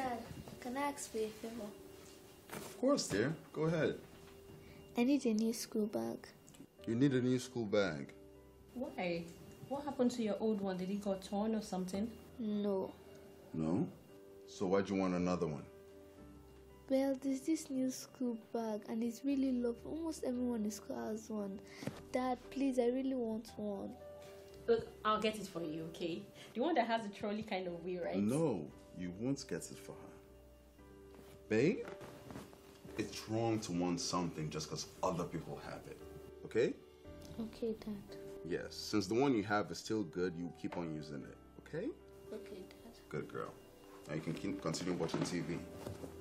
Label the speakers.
Speaker 1: Dad, can I ask for a favor?
Speaker 2: Of course, dear. Go ahead.
Speaker 1: I need a new school bag.
Speaker 2: You need a new school bag.
Speaker 3: Why? What happened to your old one? Did it got torn or something?
Speaker 1: No.
Speaker 2: No? So why'd you want another one?
Speaker 1: Well, there's this new school bag and it's really lovely. Almost everyone in school has one. Dad, please, I really want one.
Speaker 3: Look, I'll get it for you, okay? The one that has a trolley kind of wheel, right?
Speaker 2: No, you won't get it for her. Babe, it's wrong to want something just because other people have it. Okay?
Speaker 1: Okay, Dad.
Speaker 2: Yes, since the one you have is still good, you keep on using it. Okay?
Speaker 1: Okay, Dad.
Speaker 2: Good girl. Now you can continue watching TV.